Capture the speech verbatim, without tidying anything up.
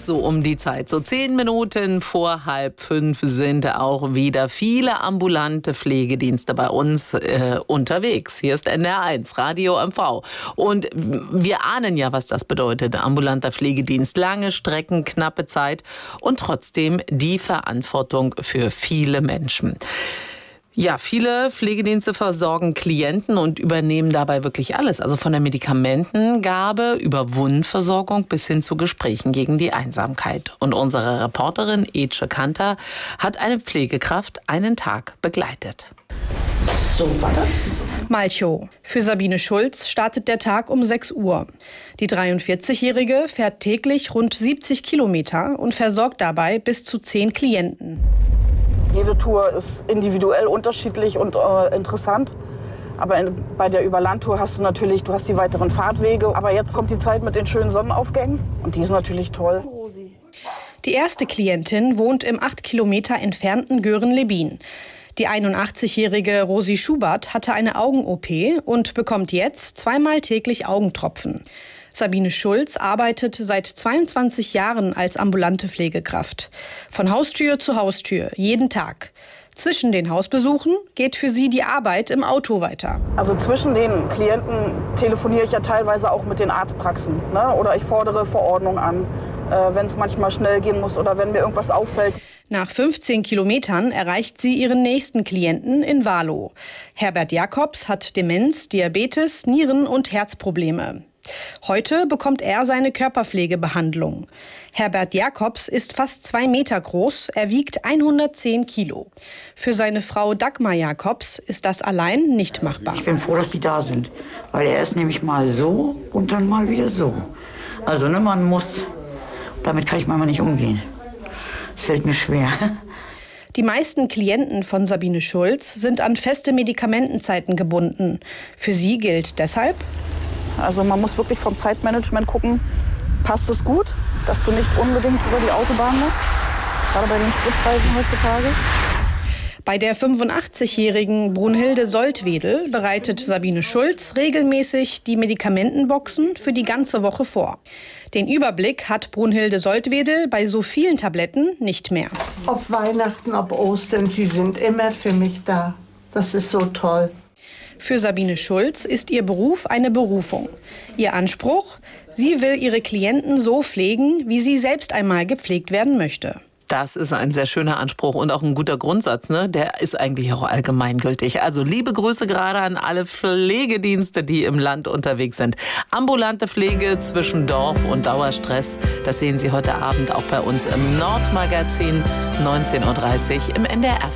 so um die Zeit, so zehn Minuten vor halb fünf, sind auch wieder viele ambulante Pflegedienste bei uns äh, unterwegs. Hier ist N D R eins, Radio M V. Und wir ahnen ja, was das bedeutet. Ambulanter Pflegedienst, lange Strecken, knappe Zeit und trotzdem die Verantwortung für viele Menschen. Ja, viele Pflegedienste versorgen Klienten und übernehmen dabei wirklich alles. Also von der Medikamentengabe über Wundversorgung bis hin zu Gesprächen gegen die Einsamkeit. Und unsere Reporterin Ece Kanter hat eine Pflegekraft einen Tag begleitet. So, weiter. Malchow. Für Sabine Schulz startet der Tag um sechs Uhr. Die dreiundvierzigjährige fährt täglich rund siebzig Kilometer und versorgt dabei bis zu zehn Klienten. Jede Tour ist individuell unterschiedlich und äh, interessant. Aber in, bei der Überlandtour hast du natürlich, du hast die weiteren Fahrtwege. Aber jetzt kommt die Zeit mit den schönen Sonnenaufgängen und die ist natürlich toll. Die erste Klientin wohnt im acht Kilometer entfernten Göhren-Lebin. Die einundachtzig-jährige Rosi Schubert hatte eine Augen-O P und bekommt jetzt zweimal täglich Augentropfen. Sabine Schulz arbeitet seit zweiundzwanzig Jahren als ambulante Pflegekraft. Von Haustür zu Haustür, jeden Tag. Zwischen den Hausbesuchen geht für sie die Arbeit im Auto weiter. Also zwischen den Klienten telefoniere ich ja teilweise auch mit den Arztpraxen. Ne? Oder ich fordere Verordnung an, äh, wenn es manchmal schnell gehen muss oder wenn mir irgendwas auffällt. Nach fünfzehn Kilometern erreicht sie ihren nächsten Klienten in Wahlow. Herbert Jakobs hat Demenz, Diabetes, Nieren- und Herzprobleme. Heute bekommt er seine Körperpflegebehandlung. Herbert Jakobs ist fast zwei Meter groß, er wiegt hundertzehn Kilo. Für seine Frau Dagmar Jakobs ist das allein nicht machbar. Ich bin froh, dass die da sind, weil er ist nämlich mal so und dann mal wieder so. Also ne, man muss, damit kann ich manchmal nicht umgehen. Es fällt mir schwer. Die meisten Klienten von Sabine Schulz sind an feste Medikamentenzeiten gebunden. Für sie gilt deshalb: Also man muss wirklich vom Zeitmanagement gucken, passt es gut, dass du nicht unbedingt über die Autobahn musst, gerade bei den Spritpreisen heutzutage. Bei der fünfundachtzigjährigen Brunhilde Soltwedel bereitet Sabine Schulz regelmäßig die Medikamentenboxen für die ganze Woche vor. Den Überblick hat Brunhilde Soltwedel bei so vielen Tabletten nicht mehr. Ob Weihnachten, ob Ostern, sie sind immer für mich da. Das ist so toll. Für Sabine Schulz ist ihr Beruf eine Berufung. Ihr Anspruch: sie will ihre Klienten so pflegen, wie sie selbst einmal gepflegt werden möchte. Das ist ein sehr schöner Anspruch und auch ein guter Grundsatz, ne? Der ist eigentlich auch allgemeingültig. Also liebe Grüße gerade an alle Pflegedienste, die im Land unterwegs sind. Ambulante Pflege zwischen Dorf und Dauerstress, das sehen Sie heute Abend auch bei uns im Nordmagazin, neunzehn Uhr dreißig im N D R.